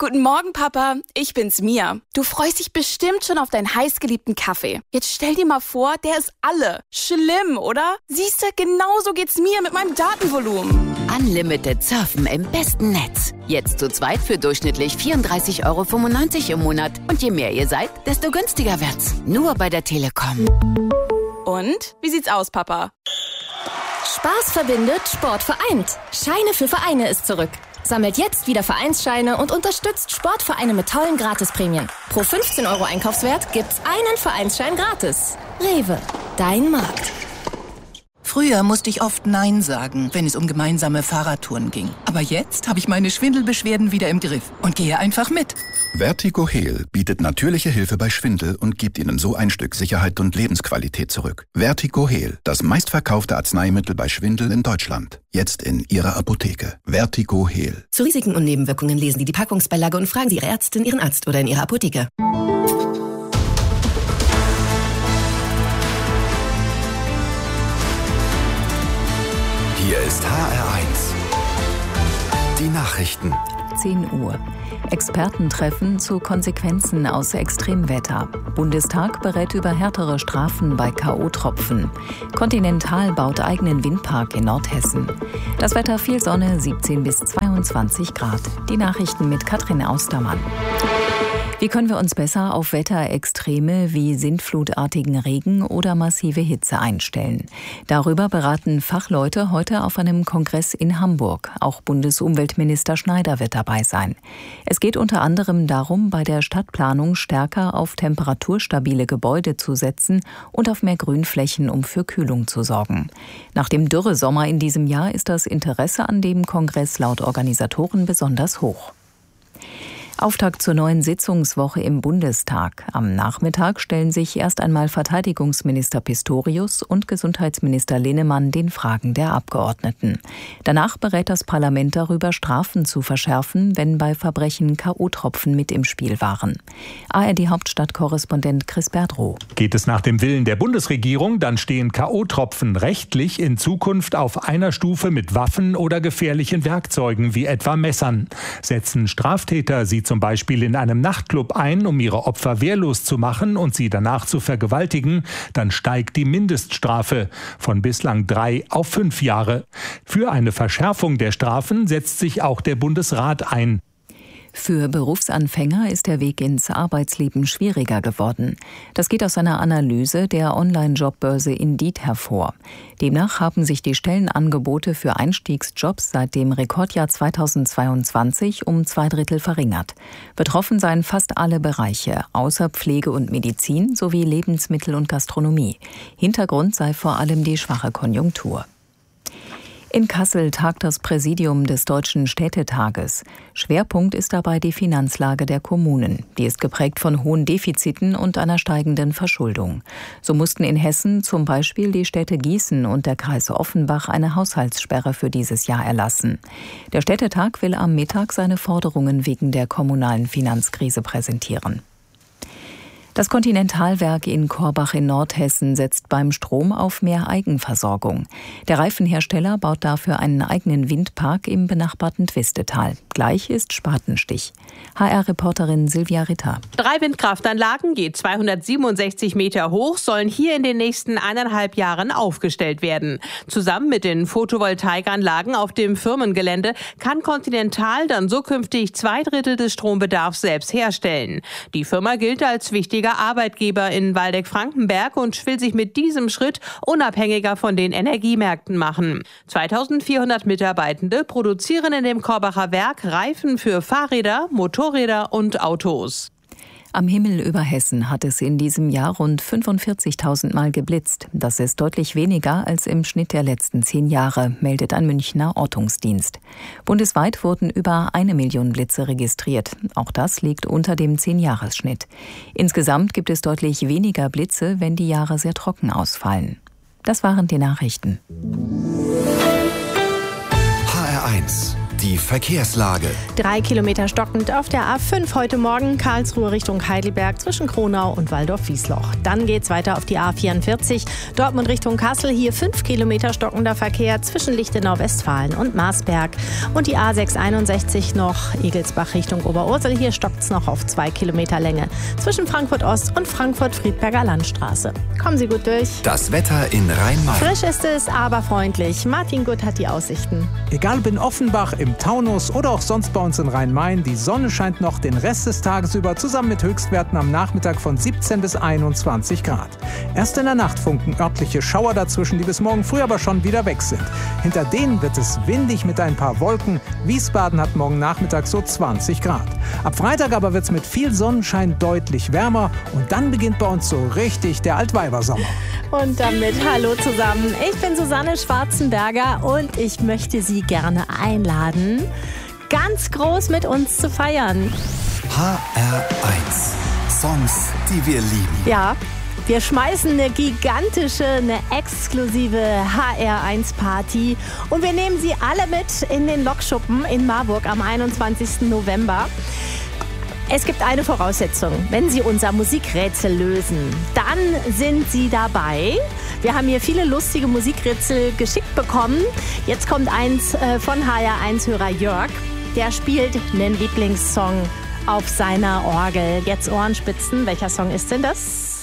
Guten Morgen, Papa. Ich bin's, Mia. Du freust dich bestimmt schon auf deinen heißgeliebten Kaffee. Jetzt stell dir mal vor, der ist alle. Schlimm, oder? Siehste, genauso geht's mir mit meinem Datenvolumen. Unlimited surfen im besten Netz. Jetzt zu zweit für durchschnittlich 34,95 € im Monat. Und je mehr ihr seid, desto günstiger wird's. Nur bei der Telekom. Und? Wie sieht's aus, Papa? Spaß verbindet, Sport vereint. Scheine für Vereine ist zurück. Sammelt jetzt wieder Vereinsscheine und unterstützt Sportvereine mit tollen Gratisprämien. Pro 15 € Einkaufswert gibt's einen Vereinsschein gratis. Rewe, dein Markt. Früher musste ich oft Nein sagen, wenn es um gemeinsame Fahrradtouren ging. Aber jetzt habe ich meine Schwindelbeschwerden wieder im Griff und gehe einfach mit. Vertigo Heal bietet natürliche Hilfe bei Schwindel und gibt Ihnen so ein Stück Sicherheit und Lebensqualität zurück. Vertigo Heal, das meistverkaufte Arzneimittel bei Schwindel in Deutschland. Jetzt in Ihrer Apotheke. Vertigo Heal. Zu Risiken und Nebenwirkungen lesen Sie die Packungsbeilage und fragen Sie Ihre Ärztin, Ihren Arzt oder in Ihrer Apotheke. Hier ist HR1. Die Nachrichten. 10 Uhr. Expertentreffen zu Konsequenzen aus Extremwetter. Bundestag berät über härtere Strafen bei K.O.-Tropfen. Continental baut eigenen Windpark in Nordhessen. Das Wetter: viel Sonne, 17 bis 22 Grad. Die Nachrichten mit Katrin Austermann. Wie können wir uns besser auf Wetterextreme wie sintflutartigen Regen oder massive Hitze einstellen? Darüber beraten Fachleute heute auf einem Kongress in Hamburg. Auch Bundesumweltminister Schneider wird dabei sein. Es geht unter anderem darum, bei der Stadtplanung stärker auf temperaturstabile Gebäude zu setzen und auf mehr Grünflächen, um für Kühlung zu sorgen. Nach dem Dürresommer in diesem Jahr ist das Interesse an dem Kongress laut Organisatoren besonders hoch. Auftakt zur neuen Sitzungswoche im Bundestag. Am Nachmittag stellen sich erst einmal Verteidigungsminister Pistorius und Gesundheitsminister Linnemann den Fragen der Abgeordneten. Danach berät das Parlament darüber, Strafen zu verschärfen, wenn bei Verbrechen K.O.-Tropfen mit im Spiel waren. ARD-Hauptstadtkorrespondent Chris Berdrow. Geht es nach dem Willen der Bundesregierung, dann stehen K.O.-Tropfen rechtlich in Zukunft auf einer Stufe mit Waffen oder gefährlichen Werkzeugen wie etwa Messern. Setzen Straftäter sie zum Beispiel in einem Nachtclub ein, um ihre Opfer wehrlos zu machen und sie danach zu vergewaltigen, dann steigt die Mindeststrafe von bislang 3 auf 5 Jahre. Für eine Verschärfung der Strafen setzt sich auch der Bundesrat ein. Für Berufsanfänger ist der Weg ins Arbeitsleben schwieriger geworden. Das geht aus einer Analyse der Online-Jobbörse Indeed hervor. Demnach haben sich die Stellenangebote für Einstiegsjobs seit dem Rekordjahr 2022 um 2/3 verringert. Betroffen seien fast alle Bereiche, außer Pflege und Medizin sowie Lebensmittel und Gastronomie. Hintergrund sei vor allem die schwache Konjunktur. In Kassel tagt das Präsidium des Deutschen Städtetages. Schwerpunkt ist dabei die Finanzlage der Kommunen. Die ist geprägt von hohen Defiziten und einer steigenden Verschuldung. So mussten in Hessen zum Beispiel die Städte Gießen und der Kreis Offenbach eine Haushaltssperre für dieses Jahr erlassen. Der Städtetag will am Mittag seine Forderungen wegen der kommunalen Finanzkrise präsentieren. Das Continental-Werk in Korbach in Nordhessen setzt beim Strom auf mehr Eigenversorgung. Der Reifenhersteller baut dafür einen eigenen Windpark im benachbarten Twistetal. Gleich ist Spatenstich. HR-Reporterin Silvia Ritter. 3 Windkraftanlagen, je 267 Meter hoch, sollen hier in den nächsten 1,5 Jahren aufgestellt werden. Zusammen mit den Photovoltaikanlagen auf dem Firmengelände kann Continental dann so künftig 2/3 des Strombedarfs selbst herstellen. Die Firma gilt als wichtiger Arbeitgeber in Waldeck-Frankenberg und will sich mit diesem Schritt unabhängiger von den Energiemärkten machen. 2400 Mitarbeitende produzieren in dem Korbacher Werk Reifen für Fahrräder, Motorräder und Autos. Am Himmel über Hessen hat es in diesem Jahr rund 45.000 Mal geblitzt. Das ist deutlich weniger als im Schnitt der letzten 10 Jahre, meldet ein Münchner Ortungsdienst. Bundesweit wurden über 1 Million Blitze registriert. Auch das liegt unter dem 10-Jahres-Schnitt. Insgesamt gibt es deutlich weniger Blitze, wenn die Jahre sehr trocken ausfallen. Das waren die Nachrichten. HR1, Die Verkehrslage. 3 Kilometer stockend auf der A5 heute Morgen, Karlsruhe Richtung Heidelberg zwischen Kronau und Waldorf-Wiesloch. Dann geht's weiter auf die A44, Dortmund Richtung Kassel. Hier 5 Kilometer stockender Verkehr zwischen Lichtenau-Westfalen und Marsberg. Und die A661 noch Egelsbach Richtung Oberursel. Hier stockt's noch auf 2 Kilometer Länge zwischen Frankfurt Ost und Frankfurt-Friedberger Landstraße. Kommen Sie gut durch. Das Wetter in Rhein-Main. Frisch ist es, aber freundlich. Martin Gutt hat die Aussichten. Egal ob in Offenbach, im Taunus oder auch sonst bei uns in Rhein-Main, die Sonne scheint noch den Rest des Tages über, zusammen mit Höchstwerten am Nachmittag von 17 bis 21 Grad. Erst in der Nacht funken örtliche Schauer dazwischen, die bis morgen früh aber schon wieder weg sind. Hinter denen wird es windig mit ein paar Wolken. Wiesbaden hat morgen Nachmittag so 20 Grad. Ab Freitag aber wird es mit viel Sonnenschein deutlich wärmer und dann beginnt bei uns so richtig der Altweibersommer. Und damit hallo zusammen. Ich bin Susanne Schwarzenberger und ich möchte Sie gerne einladen, ganz groß mit uns zu feiern. HR1. Songs, die wir lieben. Ja, wir schmeißen eine gigantische, eine exklusive HR1-Party und wir nehmen Sie alle mit in den Lokschuppen in Marburg am 21. November. Es gibt eine Voraussetzung. Wenn Sie unser Musikrätsel lösen, dann sind Sie dabei. Wir haben hier viele lustige Musikrätsel geschickt bekommen. Jetzt kommt eins von HR1-Hörer Jörg. Der spielt einen Lieblingssong auf seiner Orgel. Jetzt Ohrenspitzen. Welcher Song ist denn das?